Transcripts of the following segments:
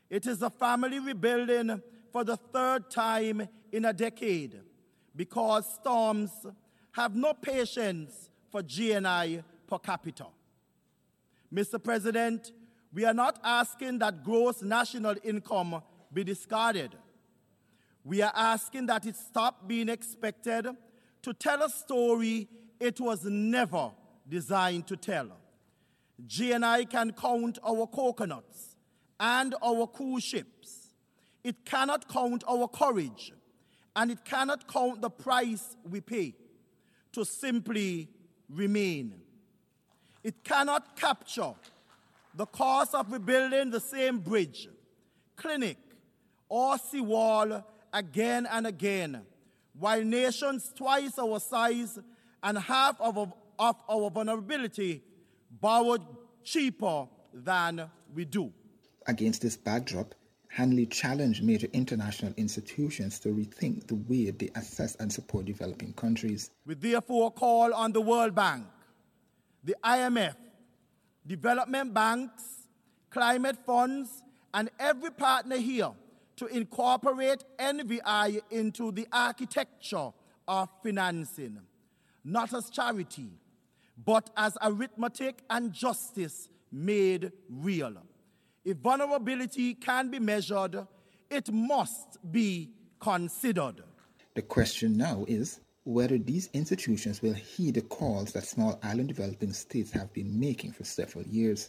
It is a family rebuilding for the third time in a decade because storms have no patience for GNI per capita. Mr. President, we are not asking that gross national income be discarded. We are asking that it stop being expected to tell a story it was never designed to tell. GNI can count our coconuts and our cruise ships. It cannot count our courage, and it cannot count the price we pay to simply remain. It cannot capture the cost of rebuilding the same bridge, clinic, or seawall again and again, while nations twice our size and half of our vulnerability borrowed cheaper than we do. Against this backdrop, Hanley challenged major international institutions to rethink the way they assess and support developing countries. We therefore call on the World Bank, the IMF, development banks, climate funds, and every partner here to incorporate NVI into the architecture of financing, not as charity, but as arithmetic and justice made real. If vulnerability can be measured, it must be considered. The question now is whether these institutions will heed the calls that small island developing states have been making for several years.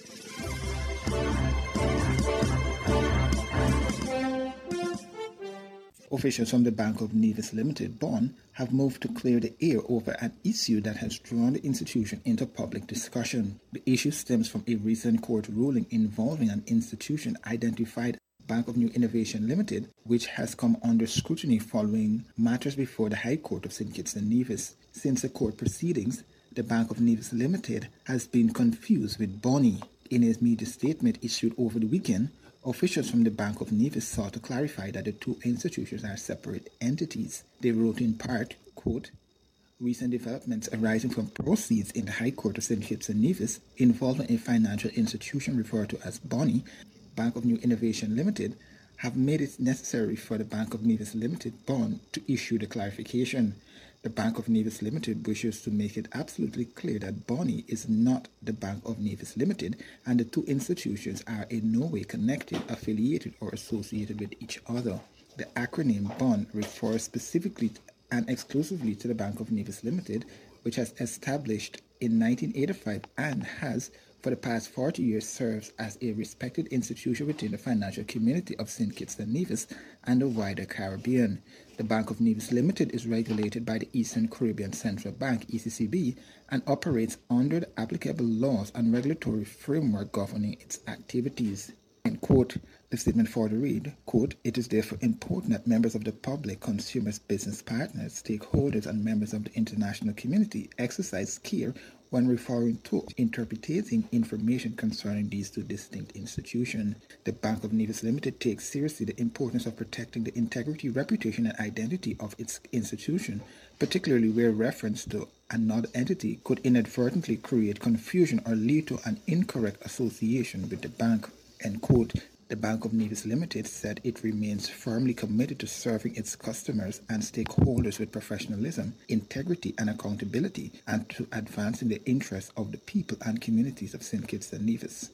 Officials from the Bank of Nevis Limited, Bonn, have moved to clear the air over an issue that has drawn the institution into public discussion. The issue stems from a recent court ruling involving an institution identified as Bank of New Innovation Limited, which has come under scrutiny following matters before the High Court of St. Kitts and Nevis. Since the court proceedings, the Bank of Nevis Limited has been confused with Bonny. In a media statement issued over the weekend, officials from the Bank of Nevis sought to clarify that the two institutions are separate entities. They wrote in part, quote, "Recent developments arising from proceeds in the High Court of St. Kitts and Nevis involving a financial institution referred to as Bonny, Bank of New Innovation Limited, have made it necessary for the Bank of Nevis Limited, Bonn, to issue the clarification. The Bank of Nevis Limited wishes to make it absolutely clear that Bonny is not the Bank of Nevis Limited, and the two institutions are in no way connected, affiliated, or associated with each other. The acronym BON refers specifically and exclusively to the Bank of Nevis Limited, which has established in 1985 and has, for the past 40 years, serves as a respected institution within the financial community of St. Kitts and Nevis and the wider Caribbean. The Bank of Nevis Limited is regulated by the Eastern Caribbean Central Bank, ECCB, and operates under the applicable laws and regulatory framework governing its activities. And quote, the statement further read, quote, "It is therefore important that members of the public, consumers, business partners, stakeholders, and members of the international community exercise care when referring to interpreting information concerning these two distinct institutions. The Bank of Nevis Limited takes seriously the importance of protecting the integrity, reputation, and identity of its institution, particularly where reference to another entity could inadvertently create confusion or lead to an incorrect association with the bank." End quote. The Bank of Nevis Limited said it remains firmly committed to serving its customers and stakeholders with professionalism, integrity, and accountability, and to advancing the interests of the people and communities of St. Kitts and Nevis.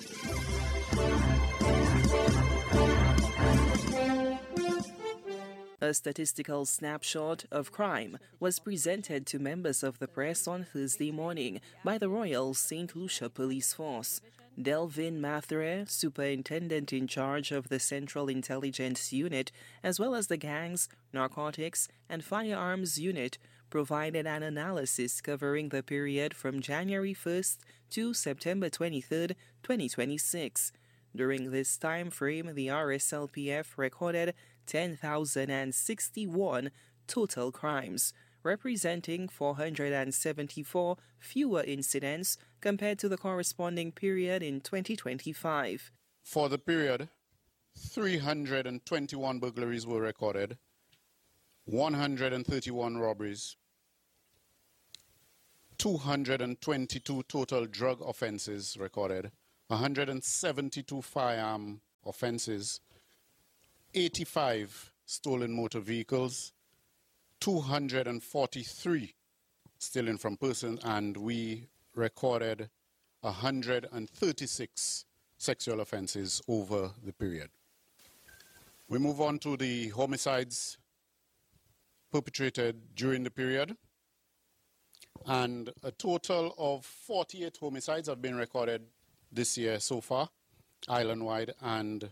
A statistical snapshot of crime was presented to members of the press on Thursday morning by the Royal St. Lucia Police Force. Delvin Mathre, superintendent in charge of the Central Intelligence Unit, as well as the Gangs, Narcotics, and Firearms Unit, provided an analysis covering the period from January 1st to September 23rd, 2026. During this time frame, the RSLPF recorded 10,061 total crimes, representing 474 fewer incidents compared to the corresponding period in 2025. For the period, 321 burglaries were recorded, 131 robberies, 222 total drug offenses recorded, 172 firearm offenses, 85 stolen motor vehicles, 243 stealing from persons, and we recorded 136 sexual offenses over the period. We move on to the homicides perpetrated during the period, and a total of 48 homicides have been recorded this year so far, island-wide, and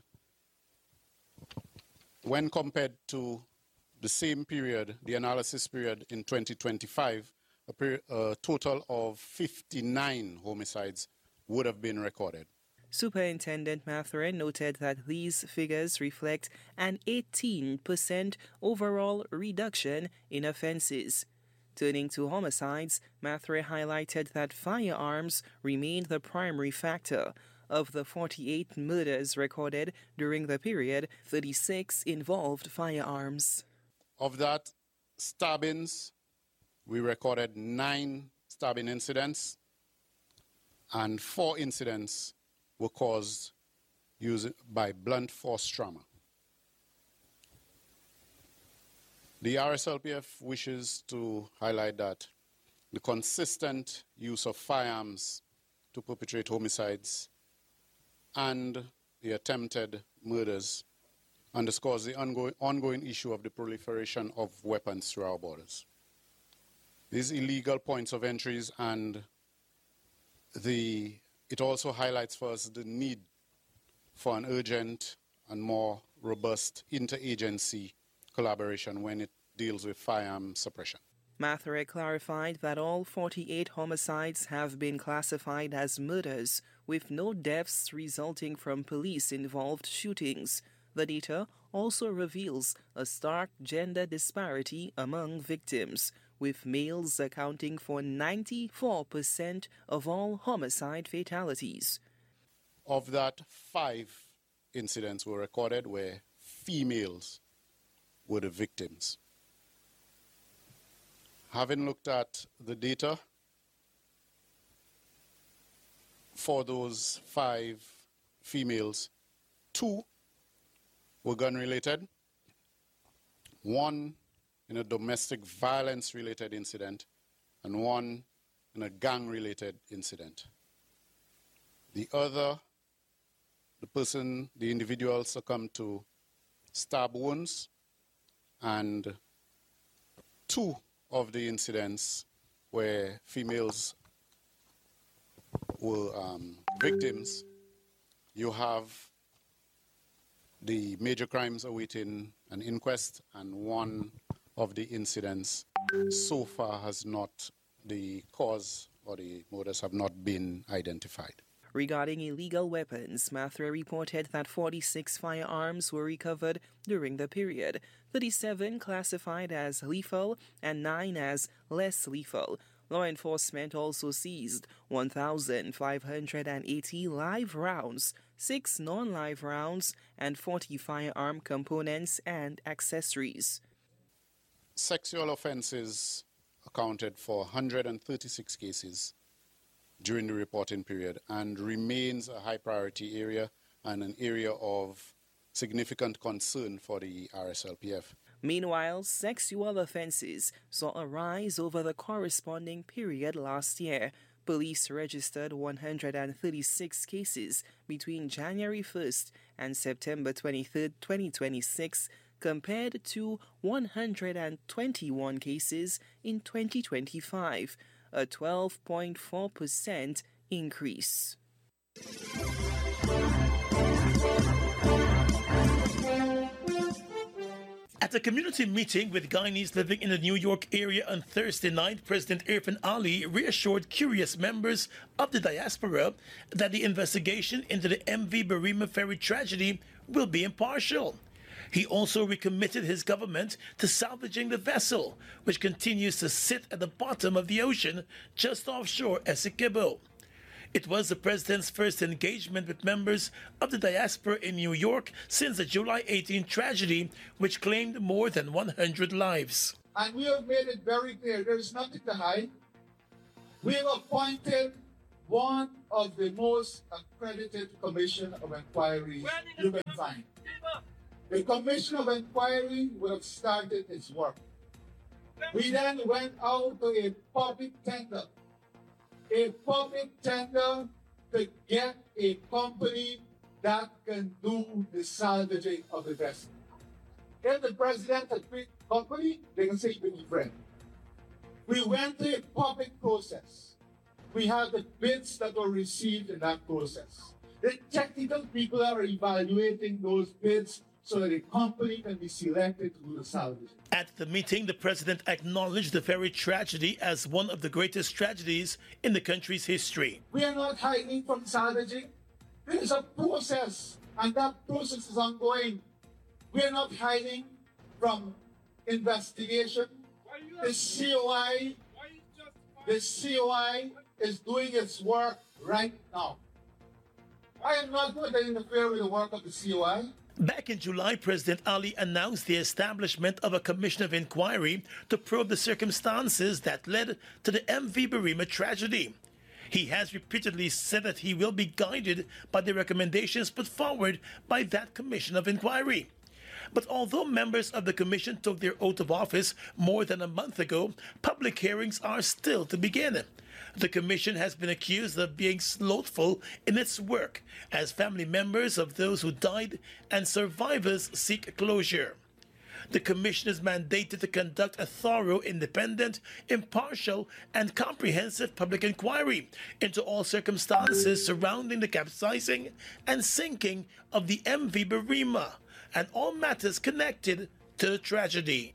when compared to the same period, the analysis period in 2025, a total of 59 homicides would have been recorded. Superintendent Mathare noted that these figures reflect an 18% overall reduction in offenses. Turning to homicides, Mathare highlighted that firearms remained the primary factor. Of the 48 murders recorded during the period, 36 involved firearms. Of that, stabbings, we recorded 9 stabbing incidents, and 4 incidents were caused by blunt force trauma. The RSLPF wishes to highlight that the consistent use of firearms to perpetrate homicides and the attempted murders underscores the ongoing issue of the proliferation of weapons through our borders. These illegal points of entries, and it also highlights for us the need for an urgent and more robust interagency collaboration when it deals with firearm suppression. Mathare clarified that all 48 homicides have been classified as murders, with no deaths resulting from police-involved shootings. The data also reveals a stark gender disparity among victims, with males accounting for 94% of all homicide fatalities. Of that, 5 incidents were recorded where females were the victims. Having looked at the data for those 5 females, 2 were gun-related, 1 in a domestic violence-related incident, and 1 in a gang-related incident. The other, the individual succumbed to stab wounds, and 2 of the incidents where females were victims, you have the major crimes awaiting an inquest, and 1 of the incidents so far has not, the cause or the motives have not been identified. Regarding illegal weapons, Mathare reported that 46 firearms were recovered during the period, 37 classified as lethal and 9 as less lethal. Law enforcement also seized 1,580 live rounds, 6 non-live rounds, and 40 firearm components and accessories. Sexual offenses accounted for 136 cases during the reporting period and remains a high priority area and an area of significant concern for the RSLPF. Meanwhile, sexual offenses saw a rise over the corresponding period last year. Police registered 136 cases between January 1st and September 23rd, 2026, compared to 121 cases in 2025, a 12.4% increase. At a community meeting with Guyanese living in the New York area on Thursday night, President Irfan Ali reassured curious members of the diaspora that the investigation into the MV Berrima ferry tragedy will be impartial. He also recommitted his government to salvaging the vessel, which continues to sit at the bottom of the ocean just offshore Essequibo. It was the president's first engagement with members of the diaspora in New York since the July 18 tragedy, which claimed more than 100 lives. And we have made it very clear there is nothing to hide. We have appointed one of the most accredited commission of inquiries you can find. The commission of inquiry would have started its work. We then went out to a public tender to get a company that can do the salvaging of the vessel. If the president had picked a company, they can say, be friend. We went to a public process. We have the bids that were received in that process. The technical people are evaluating those bids so that a company can be selected to do the salvaging. At the meeting, the president acknowledged the ferry tragedy as one of the greatest tragedies in the country's history. We are not hiding from salvaging. There is a process, and that process is ongoing. We are not hiding from investigation. The COI is doing its work right now. I am not going to interfere with the work of the COI. Back in July, President Ali announced the establishment of a commission of inquiry to probe the circumstances that led to the MV Berrima tragedy. He has repeatedly said that he will be guided by the recommendations put forward by that commission of inquiry. But although members of the commission took their oath of office more than a month ago, public hearings are still to begin. The commission has been accused of being slothful in its work as family members of those who died and survivors seek closure. The commission is mandated to conduct a thorough, independent, impartial, and comprehensive public inquiry into all circumstances surrounding the capsizing and sinking of the MV Berrima and all matters connected to the tragedy.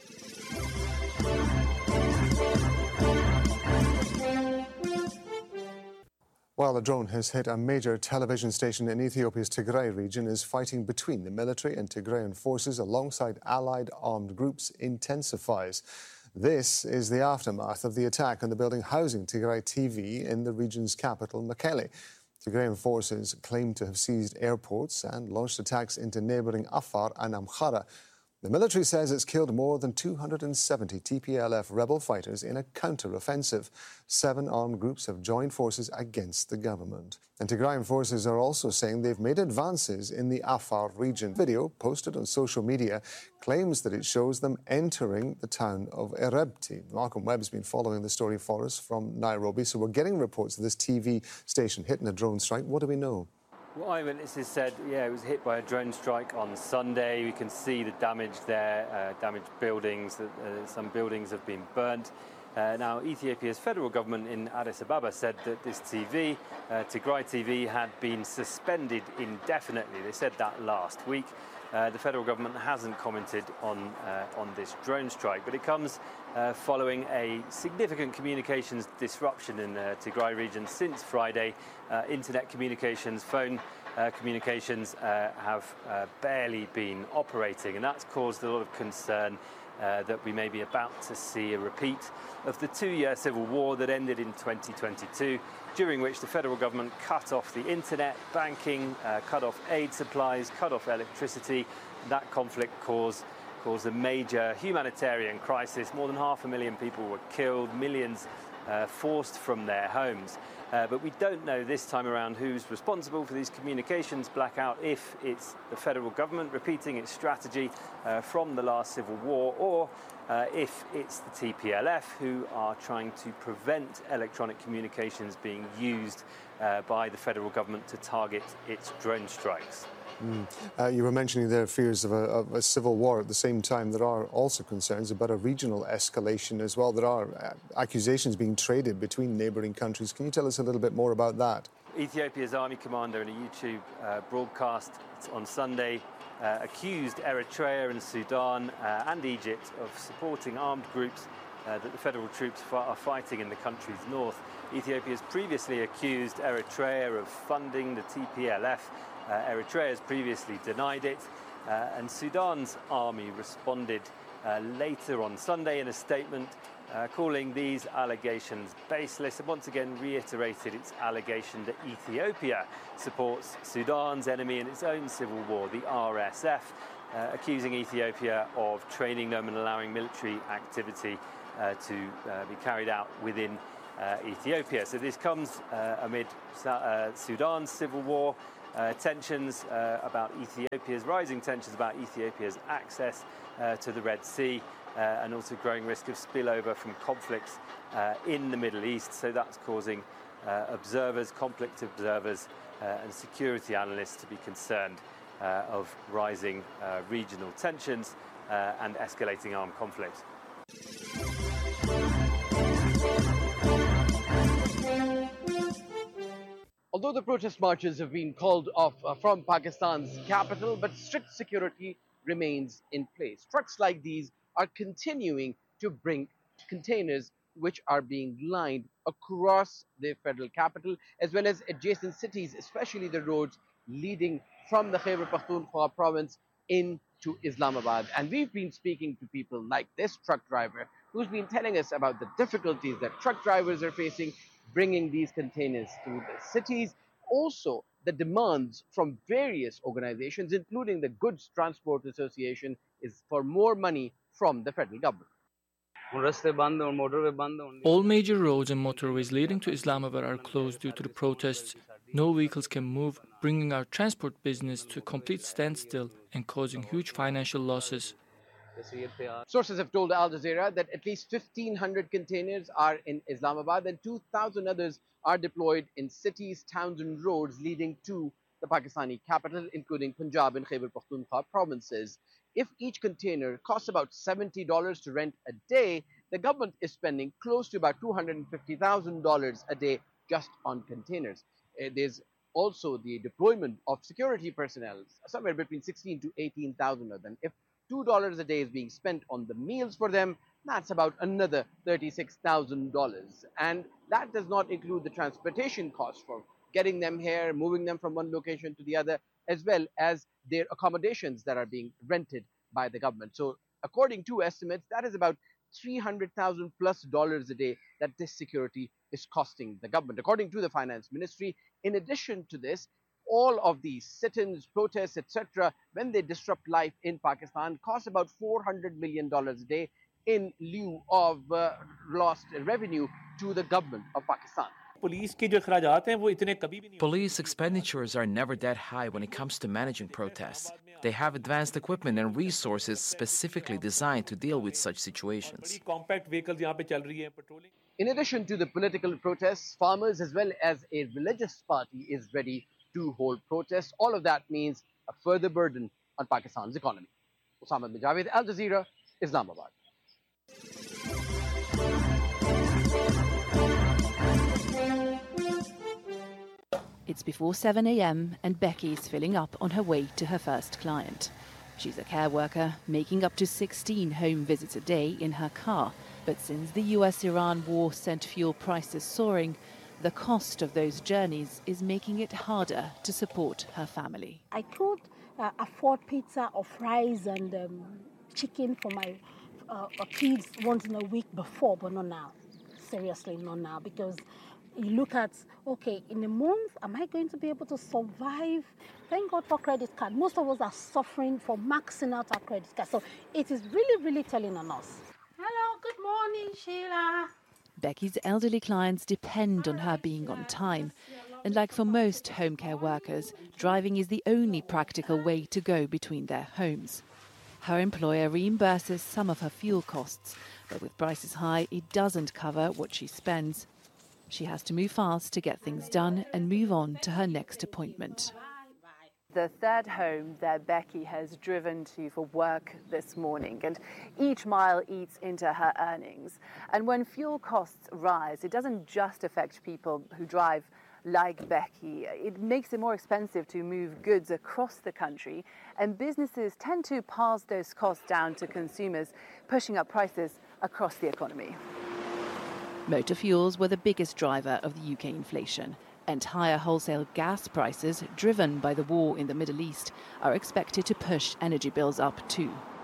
While a drone has hit a major television station in Ethiopia's Tigray region as fighting between the military and Tigrayan forces alongside allied armed groups intensifies. This is the aftermath of the attack on the building housing Tigray TV in the region's capital, Mekelle. Tigrayan forces claim to have seized airports and launched attacks into neighbouring Afar and Amhara. The military says it's killed more than 270 TPLF rebel fighters in a counter-offensive. 7 armed groups have joined forces against the government. And Tigrayan forces are also saying they've made advances in the Afar region. Video posted on social media claims that it shows them entering the town of Erebti. Malcolm Webb's been following the story for us from Nairobi, so we're getting reports of this TV station hitting a drone strike. What do we know? Well, eyewitnesses said, it was hit by a drone strike on Sunday. We can see the damage there, damaged buildings. Some buildings have been burnt. Now, Ethiopia's federal government in Addis Ababa said that this TV, Tigray TV, had been suspended indefinitely. They said that last week. The federal government hasn't commented on this drone strike, but it comes following a significant communications disruption in the Tigray region since Friday. Internet communications, phone communications have barely been operating, and that's caused a lot of concern that we may be about to see a repeat of the 2-year civil war that ended in 2022, during which the federal government cut off the internet, banking, cut off aid supplies, cut off electricity. That conflict caused a major humanitarian crisis. More than 500,000 people were killed, millions forced from their homes. But we don't know this time around who's responsible for these communications blackout, if it's the federal government repeating its strategy from the last civil war, or if it's the TPLF who are trying to prevent electronic communications being used by the federal government to target its drone strikes. You were mentioning there fears of a civil war. At the same time, there are also concerns about a regional escalation as well. There are accusations being traded between neighbouring countries. Can you tell us a little bit more about that? Ethiopia's army commander in a YouTube broadcast on Sunday accused Eritrea and Sudan and Egypt of supporting armed groups that the federal troops are fighting in the country's north. Ethiopia has previously accused Eritrea of funding the TPLF. Eritrea has previously denied it, and Sudan's army responded later on Sunday in a statement calling these allegations baseless, and once again reiterated its allegation that Ethiopia supports Sudan's enemy in its own civil war, the RSF, accusing Ethiopia of training them and allowing military activity to be carried out within Ethiopia. So this comes amid Sudan's civil war, tensions about Ethiopia's rising tensions about Ethiopia's access to the Red Sea, and also growing risk of spillover from conflicts in the Middle East. So that's causing observers, conflict observers, and security analysts to be concerned of rising regional tensions and escalating armed conflict. Although the protest marches have been called off from Pakistan's capital, but strict security remains in place. Trucks like these are continuing to bring containers which are being lined across the federal capital, as well as adjacent cities, especially the roads leading from the Khyber Pakhtunkhwa province into Islamabad. And we've been speaking to people like this truck driver who's been telling us about the difficulties that truck drivers are facing bringing these containers to the cities. Also, the demands from various organizations, including the Goods Transport Association, is for more money from the federal government. All major roads and motorways leading to Islamabad are closed due to the protests. No vehicles can move, bringing our transport business to a complete standstill and causing huge financial losses. Sources have told Al Jazeera that at least 1,500 containers are in Islamabad and 2,000 others are deployed in cities, towns and roads leading to the Pakistani capital, including Punjab and Khyber Pakhtunkhwa provinces. If each container costs about $70 to rent a day, the government is spending close to about $250,000 a day just on containers. There's also the deployment of security personnel, somewhere between 16 to 18,000 of them. If $2 a day is being spent on the meals for them, that's about another $36,000. And that does not include the transportation costs for getting them here, moving them from one location to the other, as well as their accommodations that are being rented by the government. So according to estimates, that is about $300,000 plus a day that this security is costing the government, according to the finance ministry. In addition to this, all of these sit-ins, protests, etc., when they disrupt life in Pakistan, cost about $400 million a day in lieu of lost revenue to the government of Pakistan. Police expenditures are never that high when it comes to managing protests. They have advanced equipment and resources specifically designed to deal with such situations. In addition to the political protests, farmers as well as a religious party is ready to hold protests. All of that means a further burden on Pakistan's economy. Usama bin Javed, Al Jazeera, Islamabad. It's before 7 a.m. and Becky's filling up on her way to her first client. She's a care worker, making up to 16 home visits a day in her car. But since the US-Iran war sent fuel prices soaring, the cost of those journeys is making it harder to support her family. I could afford pizza or fries and chicken for my kids once in a week before, but not now. Seriously, not now, because you look at, okay, in a month, am I going to be able to survive? Thank God for credit card. Most of us are suffering for maxing out our credit card. So it is really, really telling on us. Hello, good morning, Sheila. Becky's elderly clients depend on her being on time. And like for most home care workers, driving is the only practical way to go between their homes. Her employer reimburses some of her fuel costs, but with prices high, it doesn't cover what she spends. She has to move fast to get things done and move on to her next appointment. The third home that Becky has driven to for work this morning, and each mile eats into her earnings. And when fuel costs rise, it doesn't just affect people who drive like Becky. It makes it more expensive to move goods across the country, and businesses tend to pass those costs down to consumers, pushing up prices across the economy. Motor fuels were the biggest driver of the UK inflation, and higher wholesale gas prices, driven by the war in the Middle East, are expected to push energy bills up too.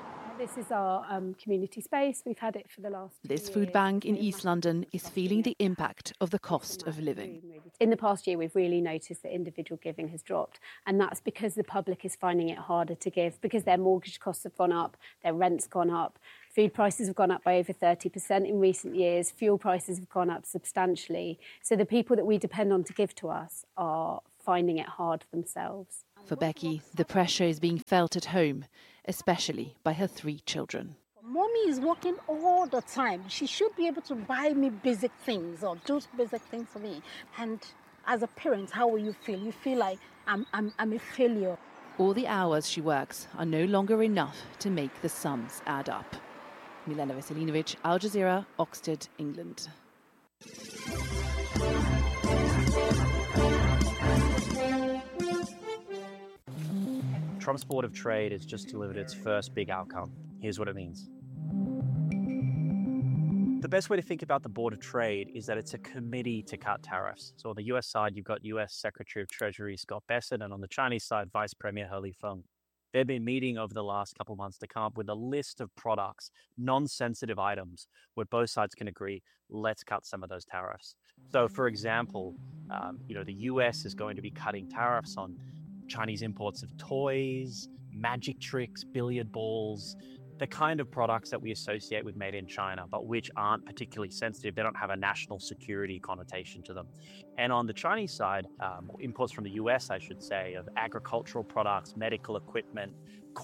This is our community space. We've had it for the last 2 This years. food bank in East London is feeling the impact of the cost of living. In the past year, we've really noticed that individual giving has dropped, and that's because the public is finding it harder to give, because their mortgage costs have gone up, their rent's gone up, food prices have gone up by over 30% in recent years, fuel prices have gone up substantially. So the people that we depend on to give to us are finding it hard themselves. For Becky, the pressure is being felt at home, especially by her 3 children. Mommy is working all the time. She should be able to buy me basic things or do basic things for me. And as a parent, how will you feel? You feel like I'm a failure. All the hours she works are no longer enough to make the sums add up. Milena Veselinovic, Al Jazeera, Oxted, England. Trump's Board of Trade has just delivered its first big outcome. Here's what it means. The best way to think about the Board of Trade is that it's a committee to cut tariffs. So on the US side, you've got US Secretary of Treasury Scott Bessent, and on the Chinese side, Vice Premier He Lifeng. They've been meeting over the last couple of months to come up with a list of products, non-sensitive items, where both sides can agree, let's cut some of those tariffs. So for example, the US is going to be cutting tariffs on Chinese imports of toys, magic tricks, billiard balls, the kind of products that we associate with made in China, but which aren't particularly sensitive. They don't have a national security connotation to them. And on the Chinese side, imports from the US, I should say, of agricultural products, medical equipment,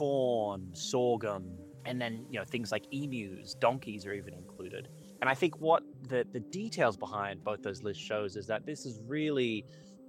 corn, sorghum, and then things like emus, donkeys are even included. And I think what the details behind both those lists shows is that this is really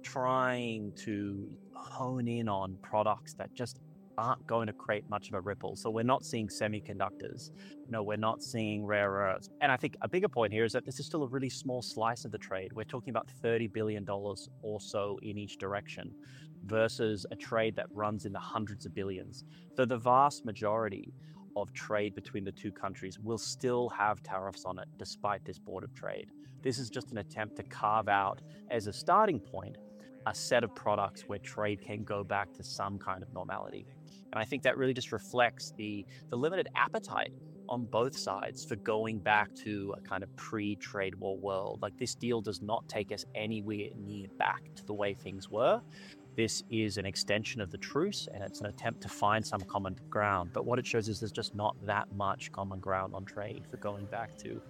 trying to hone in on products that just aren't going to create much of a ripple. So we're not seeing semiconductors. No, we're not seeing rare earths. And I think a bigger point here is that this is still a really small slice of the trade. We're talking about $30 billion or so in each direction versus a trade that runs in the hundreds of billions. So the vast majority of trade between the two countries will still have tariffs on it despite this Board of Trade. This is just an attempt to carve out, as a starting point, a set of products where trade can go back to some kind of normality. And I think that really just reflects the limited appetite on both sides for going back to a kind of pre-trade war world. Like, this deal does not take us anywhere near back to the way things were. This is an extension of the truce, and it's an attempt to find some common ground. But what it shows is there's just not that much common ground on trade for going back to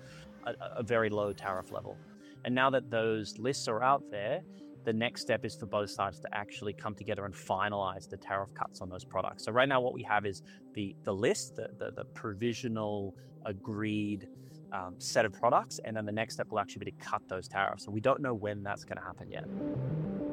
a very low tariff level. And now that those lists are out there, the next step is for both sides to actually come together and finalize the tariff cuts on those products. So right now what we have is the list, the provisional agreed set of products, and then the next step will actually be to cut those tariffs. So we don't know when that's going to happen yet.